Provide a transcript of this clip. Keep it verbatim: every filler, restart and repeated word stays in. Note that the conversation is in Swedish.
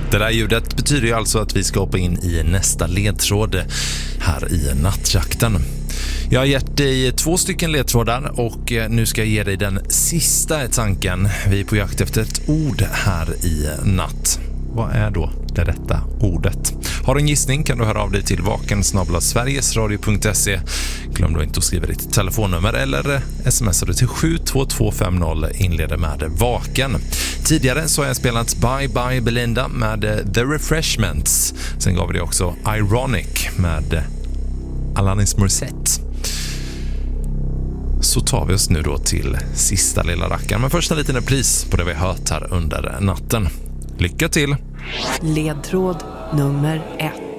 Det där ljudet betyder ju alltså att vi ska hoppa in i nästa ledtråd här i nattjakten. Jag har gett dig två stycken ledtrådar och nu ska jag ge dig den sista i tanken. Vi är på jakt efter ett ord här i natt. Vad är då det rätta ordet? Har du en gissning kan du höra av dig till vaken snabel-a sverigesradio punkt se. Glöm då inte att skriva ditt telefonnummer eller smsar du till sju två två fem noll, inleder med vaken. Tidigare så har jag spelat Bye Bye Belinda med The Refreshments. Sen gav vi det också Ironic med Alanis Morissette. Så tar vi oss nu då till sista lilla rackaren. Men först en liten repris på det vi har hört här under natten. Lycka till! Ledtråd nummer ett.